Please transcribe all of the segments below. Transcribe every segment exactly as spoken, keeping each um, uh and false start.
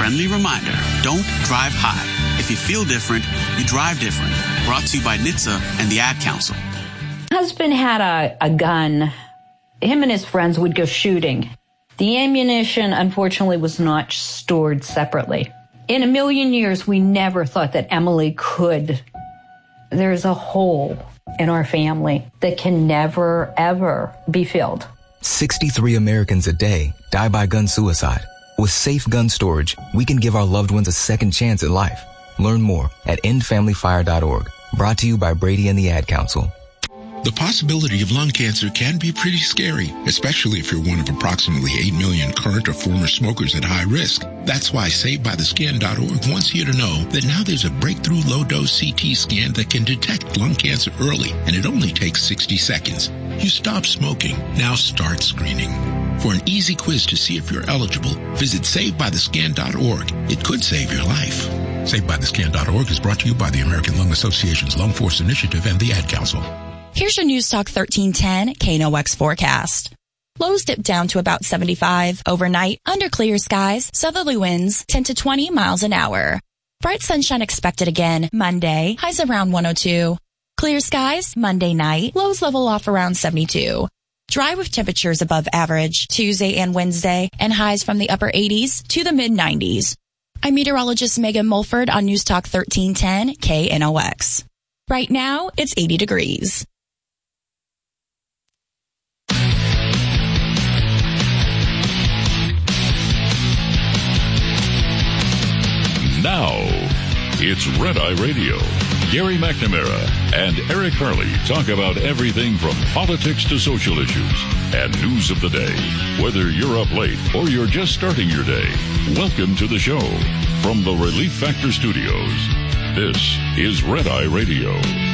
friendly reminder, don't drive high. If you feel different, you drive different. Brought to you by N H T S A and the Ad Council. Husband had a, a gun. Him and his friends would go shooting. The ammunition, unfortunately, was not stored separately. In a million years, we never thought that Emily could. There's a hole in our family that can never, ever be filled. sixty-three Americans a day die by gun suicide. With safe gun storage, we can give our loved ones a second chance at life. Learn more at end family fire dot org. Brought to you by Brady and the Ad Council. The possibility of lung cancer can be pretty scary, especially if you're one of approximately eight million current or former smokers at high risk. That's why Saved By The Skin dot org wants you to know that now there's a breakthrough low-dose C T scan that can detect lung cancer early, and it only takes sixty seconds. You stop smoking. Now start screening. For an easy quiz to see if you're eligible, visit Saved By The Skin dot org. It could save your life. Saved By The Skin dot org is brought to you by the American Lung Association's Lung Force Initiative and the Ad Council. Here's your News Talk thirteen ten K N O X forecast. Lows dip down to about seventy-five. Overnight, under clear skies, southerly winds ten to twenty miles an hour. Bright sunshine expected again Monday, highs around one oh two. Clear skies Monday night, lows level off around seventy-two. Dry with temperatures above average Tuesday and Wednesday, and highs from the upper eighties to the mid nineties. I'm meteorologist Megan Mulford on News Talk thirteen ten K N O X. Right now, it's eighty degrees. Now, it's Red Eye Radio. Gary McNamara and Eric Harley talk about everything from politics to social issues and news of the day. Whether you're up late or you're just starting your day, welcome to the show. From the Relief Factor Studios, this is Red Eye Radio.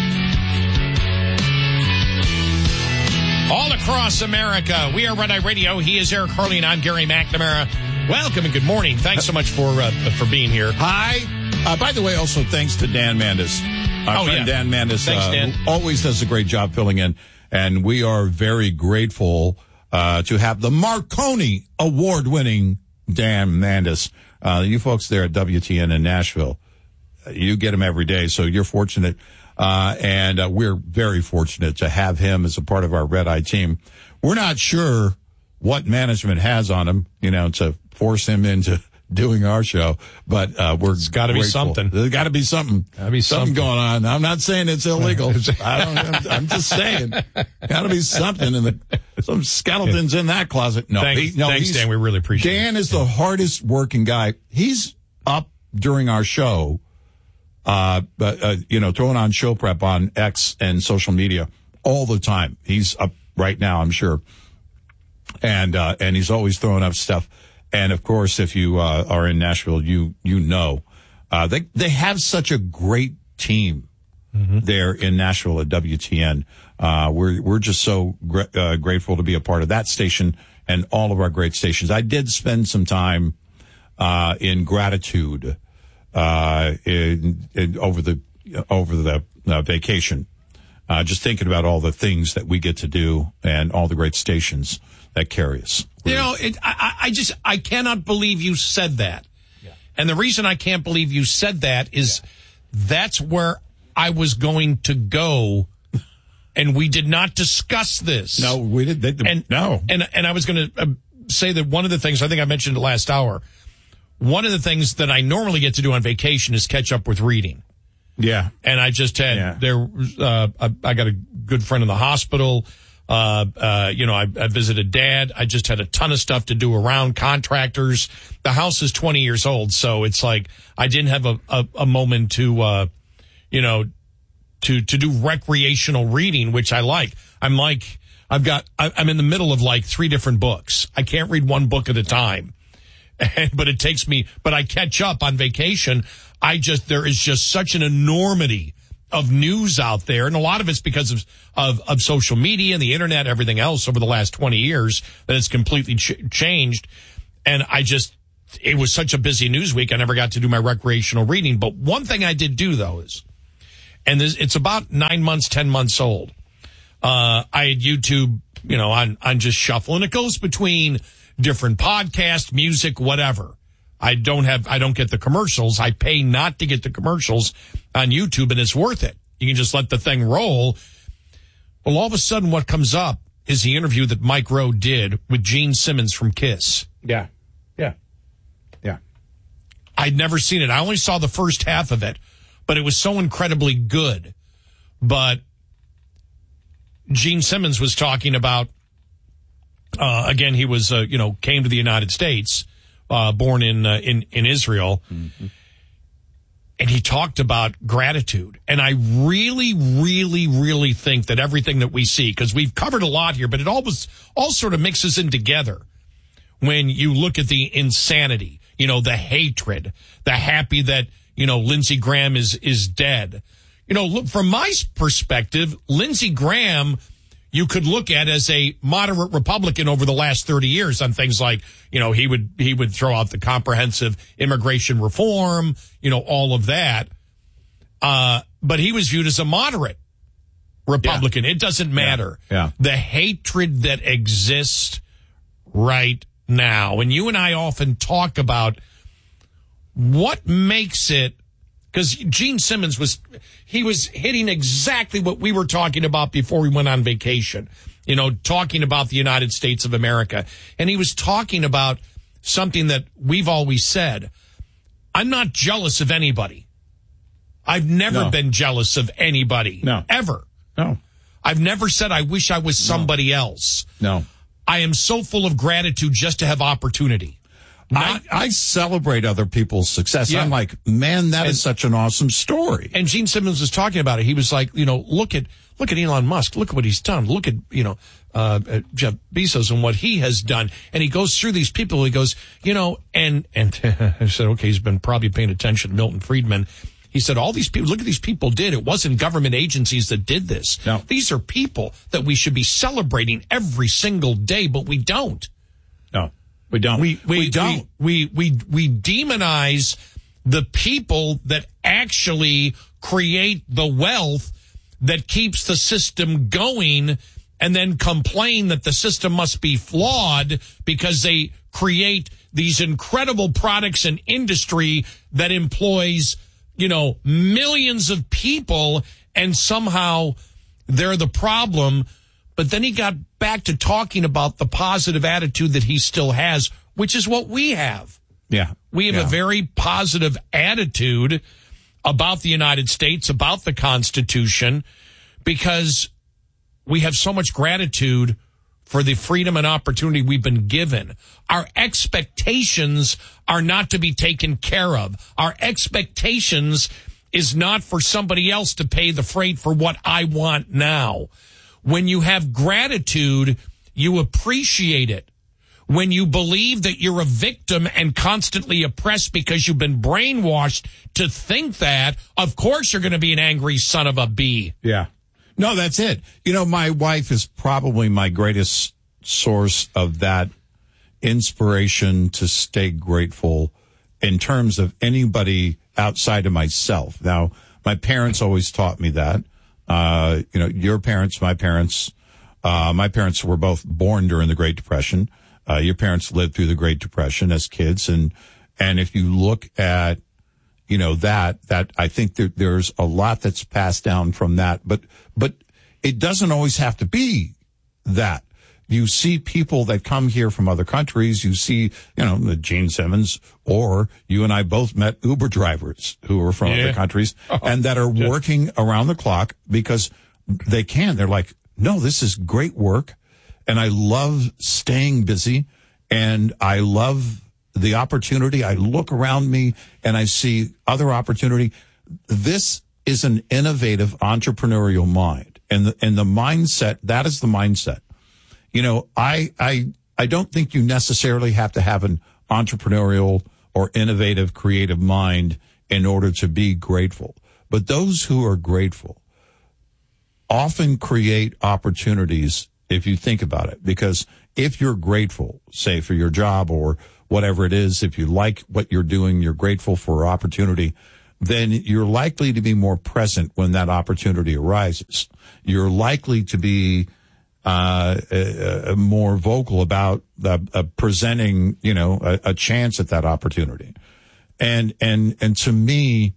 All across America, we are Red Eye Radio. He is Eric Harley, and I'm Gary McNamara. Welcome and good morning. Thanks so much for uh, for being here. Hi. Uh, by the way, also thanks to Dan Mandis. Our oh, friend yeah. Dan Mandis Thanks, uh, Dan. always does a great job filling in, and we are very grateful uh, to have the Marconi Award-winning Dan Mandis. Uh, you folks there at W T N in Nashville, you get him every day, so you're fortunate. Uh, and uh, we're very fortunate to have him as a part of our Red Eye team. We're not sure what management has on him, you know, to force him into doing our show, but uh, we're it's got to be something. There's got to be something. Got to be something. something going on. I'm not saying it's illegal. I don't. I'm, I'm just saying, got to be something in the some skeletons in that closet. No, thanks, he, no, thanks Dan. We really appreciate Dan it. Dan is the hardest working guy. He's up during our show. Uh, but, uh, you know, throwing on show prep on X and social media all the time. He's up right now, I'm sure. And, uh, and he's always throwing up stuff. And of course, if you, uh, are in Nashville, you, you know, uh, they, they have such a great team mm-hmm. there in Nashville at W T N. Uh, we're, we're just so gra- uh, grateful to be a part of that station and all of our great stations. I did spend some time, uh, in gratitude. Uh, in, in, over the, over the uh, vacation, uh, just thinking about all the things that we get to do and all the great stations that carry us. You know, it, I, I just, I cannot believe you said that. Yeah. And the reason I can't believe you said that is yeah. that's where I was going to go, and we did not discuss this. No, we did. They, and, no. And, and I was going to uh, say that one of the things, I think I mentioned it last hour, one of the things that I normally get to do on vacation is catch up with reading. Yeah. And I just had yeah. there, uh, I, I got a good friend in the hospital. Uh, uh, you know, I, I visited dad. I just had a ton of stuff to do around contractors. The house is twenty years old. So it's like I didn't have a, a, a moment to, uh, you know, to, to do recreational reading, which I like. I'm like, I've got, I, I'm in the middle of like three different books. I can't read one book at a time. And, but it takes me, but I catch up on vacation. I just, there is just such an enormity of news out there. And a lot of it's because of, of, of social media and the internet, everything else over the last twenty years that it's completely ch- changed. And I just, it was such a busy news week. I never got to do my recreational reading. But one thing I did do though is, and this, it's about nine months, ten months old. Uh, I had YouTube, you know, on, on just shuffle, and it goes between different podcasts, music, whatever. I don't have, I don't get the commercials. I pay not to get the commercials on YouTube, and it's worth it. You can just let the thing roll. Well, all of a sudden what comes up is the interview that Mike Rowe did with Gene Simmons from Kiss. Yeah. Yeah. Yeah. I'd never seen it. I only saw the first half of it, but it was so incredibly good. But Gene Simmons was talking about, uh, again, he was, uh, you know, came to the United States, uh, born in, uh, in, in Israel. Mm-hmm. And he talked about gratitude. And I really, really, really think that everything that we see, because we've covered a lot here, but it all was, all sort of mixes in together when you look at the insanity, you know, the hatred, the happy that, you know, Lindsey Graham is, is dead. You know, look, from my perspective, Lindsey Graham, you could look at as a moderate Republican over the last thirty years on things like, you know, he would, he would throw out the comprehensive immigration reform, you know, all of that. Uh, but he was viewed as a moderate Republican. Yeah. It doesn't matter. Yeah. Yeah. The hatred that exists right now. And you and I often talk about what makes it, because Gene Simmons was, he was hitting exactly what we were talking about before we went on vacation, you know, talking about the United States of America. And he was talking about something that we've always said. I'm not jealous of anybody. I've never No. been jealous of anybody. No. Ever. No. I've never said I wish I was somebody else. No. I am so full of gratitude just to have opportunity. Not, I, I celebrate other people's success. Yeah. I'm like, man, that And- is such an awesome story. And Gene Simmons was talking about it. He was like, you know, look at look at Elon Musk. Look at what he's done. Look at, you know, uh, uh, Jeff Bezos and what he has done. And he goes through these people. He goes, you know, and and I said, okay, he's been probably paying attention to Milton Friedman. He said, all these people, look at these people did. It wasn't government agencies that did this. No. These are people that we should be celebrating every single day, but we don't. No, we don't. We, we, we don't. We, we, we, we demonize the people that actually create the wealth that keeps the system going, and then complain that the system must be flawed because they create these incredible products and industry that employs, you know, millions of people, and somehow they're the problem. But then he got back to talking about the positive attitude that he still has, which is what we have. Yeah. We have yeah. a very positive attitude about the United States, about the Constitution, because we have so much gratitude for the freedom and opportunity we've been given. Our expectations are not to be taken care of. Our expectations is not for somebody else to pay the freight for what I want now. When you have gratitude, you appreciate it. When you believe that you're a victim and constantly oppressed because you've been brainwashed to think that, of course you're going to be an angry son of a bee. Yeah. No, that's it. You know, my wife is probably my greatest source of that inspiration to stay grateful in terms of anybody outside of myself. Now, my parents always taught me that. Uh, you know, your parents, my parents, uh, my parents were both born during the Great Depression. Uh, your parents lived through the Great Depression as kids. And, and if you look at, you know, that, that I think that there's a lot that's passed down from that, but, but it doesn't always have to be that. You see people that come here from other countries. You see, you know, the Gene Simmons, or you and I both met Uber drivers who are from Yeah. other countries Oh, and that are yeah. working around the clock because they can. They're like, no, this is great work. And I love staying busy, and I love the opportunity. I look around me and I see other opportunity. This is an innovative entrepreneurial mind, and the, and the mindset, that is the mindset. You know, I, I, I don't think you necessarily have to have an entrepreneurial or innovative, creative mind in order to be grateful. But those who are grateful often create opportunities, if you think about it, because if you're grateful, say for your job or whatever it is, if you like what you're doing, you're grateful for opportunity, then you're likely to be more present when that opportunity arises. You're likely to be uh, uh, more vocal about the, uh, presenting, you know, a, a chance at that opportunity. And, and, and to me,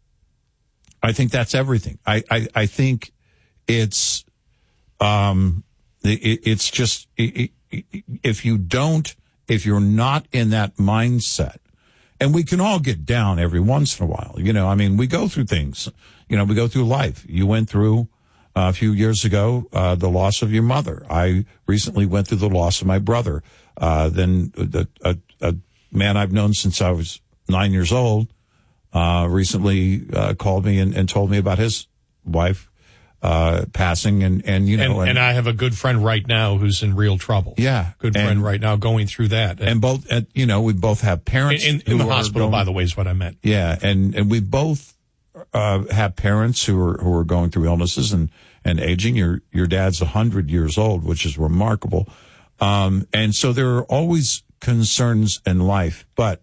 I think that's everything. I, I, I think it's, um, it, it's just, it, it, if you don't, if you're not in that mindset, and we can all get down every once in a while, you know, I mean, we go through things, you know, we go through life. You went through uh, a few years ago, uh, the loss of your mother. I recently went through the loss of my brother. Uh, then the, a, a man I've known since I was nine years old, uh, recently, uh, called me and, and told me about his wife, uh, passing and, and, you know. And, and, and I have a good friend right now who's in real trouble. Yeah. Good friend and, right now going through that. And, and both, uh, you know, we both have parents. In, in, in the hospital, going, by the way, is what I meant. Yeah. And, and we both, uh, have parents who are, who are going through illnesses and, and aging. Your, your dad's a hundred years old, which is remarkable. Um, and so there are always concerns in life, but,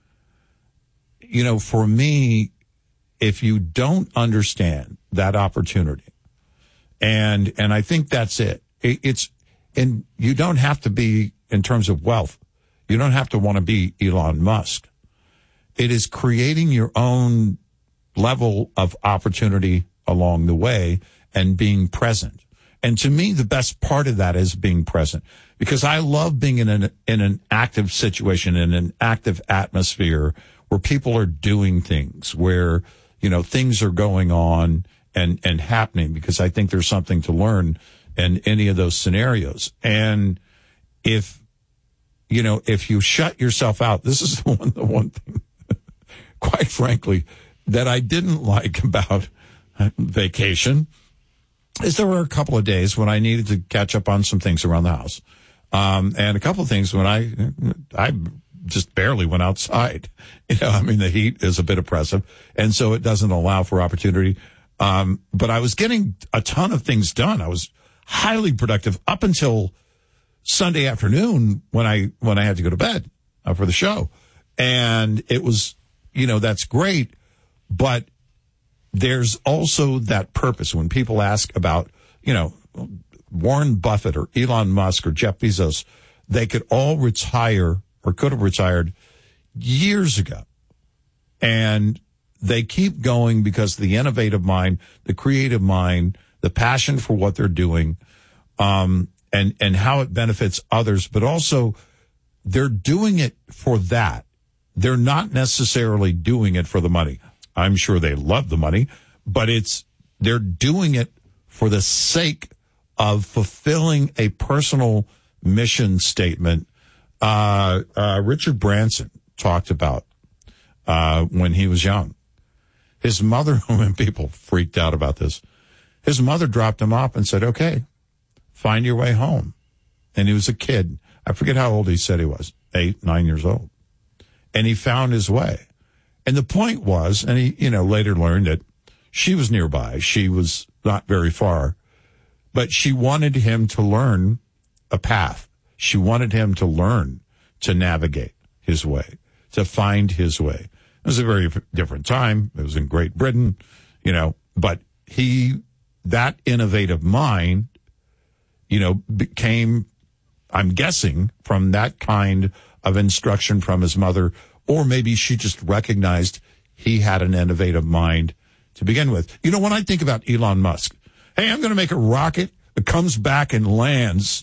you know, for me, if you don't understand that opportunity, and and I think that's it. it. It's and you don't have to be, in terms of wealth, you don't have to want to be Elon Musk. It is creating your own level of opportunity along the way and being present. And to me, the best part of that is being present, because I love being in an in an active situation, in an active atmosphere where people are doing things, where, you know, things are going on and, and happening, because I think there's something to learn in any of those scenarios. And if, you know, if you shut yourself out, this is the one, the one thing, quite frankly, that I didn't like about vacation, is there were a couple of days when I needed to catch up on some things around the house. Um, and a couple of things when I, I, just barely went outside. You know, I mean, the heat is a bit oppressive, and so it doesn't allow for opportunity. Um, but I was getting a ton of things done. I was highly productive up until Sunday afternoon when I, when I had to go to bed uh, for the show. And it was, you know, that's great, but there's also that purpose. When people ask about, you know, Warren Buffett or Elon Musk or Jeff Bezos, they could all retire or could have retired years ago. And they keep going because the innovative mind, the creative mind, the passion for what they're doing, um, and, and how it benefits others, but also they're doing it for that. They're not necessarily doing it for the money. I'm sure they love the money, but it's, they're doing it for the sake of fulfilling a personal mission statement. Uh, uh, Richard Branson talked about, uh, when he was young. His mother, when people freaked out about this, his mother dropped him off and said, okay, find your way home. And he was a kid. I forget how old he said he was, eight, nine years old. And he found his way. And the point was, and he, you know, later learned that she was nearby. She was not very far, but she wanted him to learn a path. She wanted him to learn to navigate his way, to find his way. It was a very different time. It was in Great Britain, you know, but he, that innovative mind, you know, became, I'm guessing, from that kind of instruction from his mother, or maybe she just recognized he had an innovative mind to begin with. You know, when I think about Elon Musk, hey, I'm going to make a rocket that comes back and lands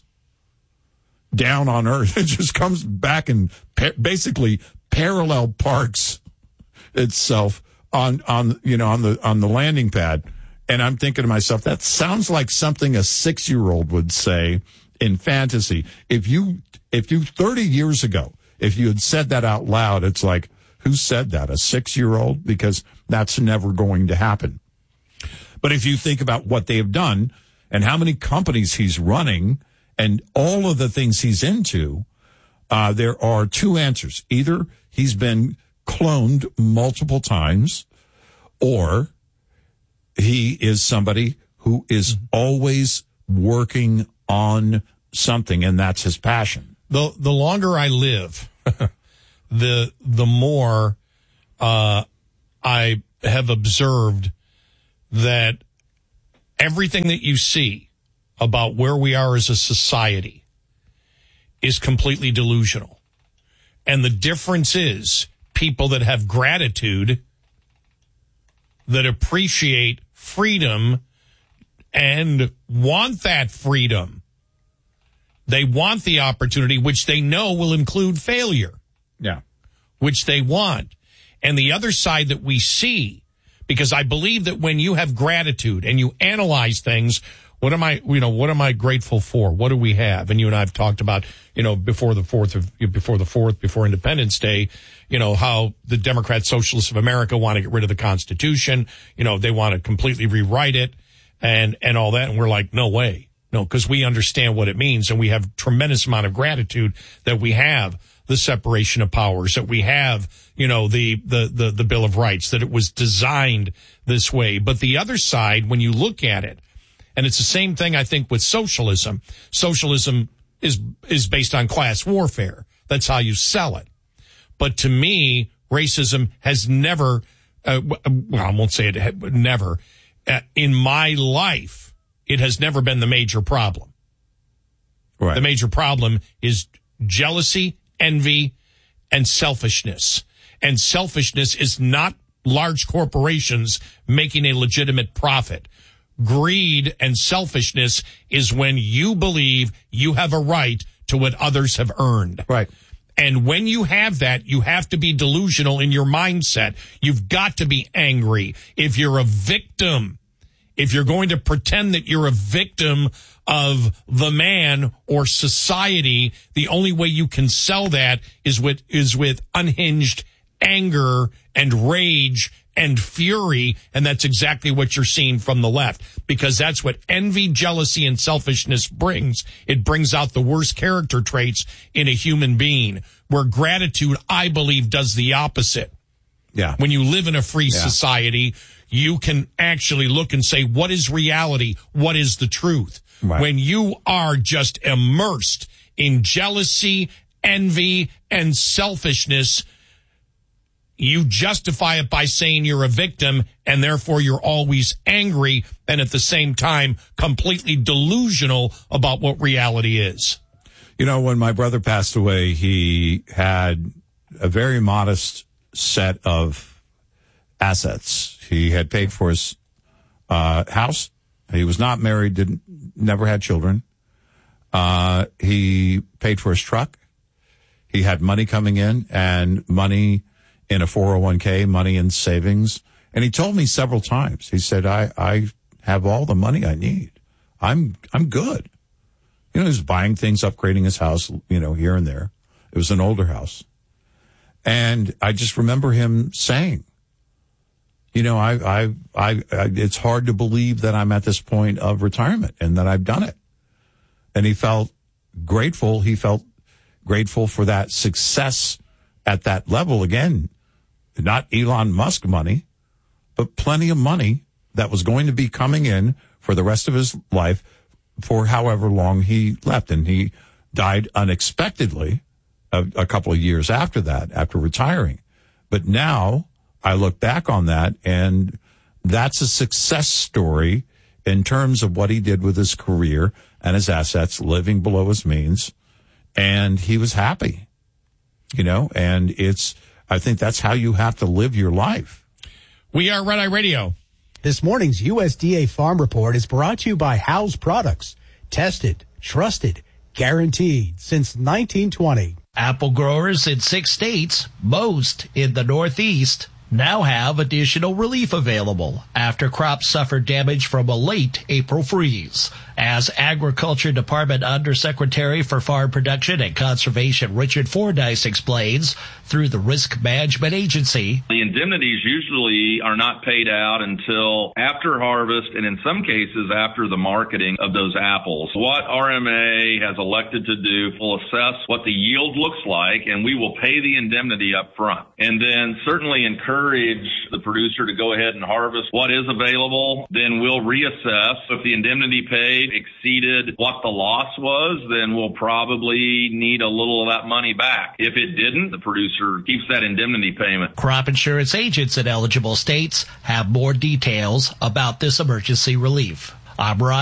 down on Earth. It just comes back and pa- basically parallel parks itself on, on, you know, on the, on the landing pad. And I'm thinking to myself, that sounds like something a six-year-old would say in fantasy. If you, if you thirty years ago, if you had said that out loud, it's like, who said that? A six-year-old? Because that's never going to happen. But if you think about what they have done and how many companies he's running and all of the things he's into, uh, there are two answers. Either he's been cloned multiple times, or he is somebody who is always working on something, and that's his passion. The the longer I live, the the more uh, I have observed that everything that you see about where we are as a society is completely delusional. And the difference is people that have gratitude, that appreciate freedom and want that freedom. They want the opportunity, which they know will include failure. Yeah. Which they want. And the other side that we see, because I believe that when you have gratitude and you analyze things, what am I, you know, what am I grateful for? What do we have? And you and I have talked about, you know, before the fourth of, before the fourth, before Independence Day, you know, how the Democrat Socialists of America want to get rid of the Constitution. You know, they want to completely rewrite it and, and all that. And we're like, no way. No, because we understand what it means. And we have tremendous amount of gratitude that we have the separation of powers, that we have, you know, the, the, the, the Bill of Rights, that it was designed this way. But the other side, when you look at it, and it's the same thing, I think, with socialism. Socialism is is based on class warfare. That's how you sell it. But to me, racism has never, uh, well, I won't say it, never, uh, in my life, it has never been the major problem. Right. The major problem is jealousy, envy, and selfishness. And selfishness is not large corporations making a legitimate profit. Greed and selfishness is when you believe you have a right to what others have earned. Right. And when you have that, you have to be delusional in your mindset. You've got to be angry. If you're a victim, if you're going to pretend that you're a victim of the man or society, the only way you can sell that is with, is with unhinged anger and rage and fury, and that's exactly what you're seeing from the left, because that's what envy, jealousy, and selfishness brings. It brings out the worst character traits in a human being, where gratitude, I believe, does the opposite. Yeah. When you live in a free yeah. society, you can actually look and say, what is reality? What is the truth? Right. When you are just immersed in jealousy, envy, and selfishness, you justify it by saying you're a victim, and therefore you're always angry and at the same time completely delusional about what reality is. You know, when my brother passed away, he had a very modest set of assets. He had paid for his uh, house. He was not married, didn't, never had children. Uh, he paid for his truck. He had money coming in and money in a four oh one k, money in savings. And he told me several times, he said, I, I have all the money I need. I'm, I'm good. You know, he was buying things, upgrading his house, you know, here and there. It was an older house. And I just remember him saying, you know, I, I, I, I, it's hard to believe that I'm at this point of retirement and that I've done it. And he felt grateful. He felt grateful for that success at that level. Again, not Elon Musk money, but plenty of money that was going to be coming in for the rest of his life for however long he left. And he died unexpectedly a, a couple of years after that, after retiring. But now I look back on that, and that's a success story in terms of what he did with his career and his assets, living below his means. And he was happy, you know, and it's, I think that's how you have to live your life. We are Red Eye Radio. This morning's U S D A Farm Report is brought to you by House Products. Tested, trusted, guaranteed since nineteen twenty. Apple growers in six states, most in the Northeast, now have additional relief available after crops suffered damage from a late April freeze. As Agriculture Department Undersecretary for Farm Production and Conservation Richard Fordyce explains, through the Risk Management Agency, the indemnities usually are not paid out until after harvest and in some cases after the marketing of those apples. What R M A has elected to do will assess what the yield looks like, and we will pay the indemnity up front. And then certainly encourage the producer to go ahead and harvest what is available. Then we'll reassess. If the indemnity paid exceeded what the loss was, then we'll probably need a little of that money back. If it didn't, the producer keeps that indemnity payment. Crop insurance agents in eligible states have more details about this emergency relief. I'm Ryan.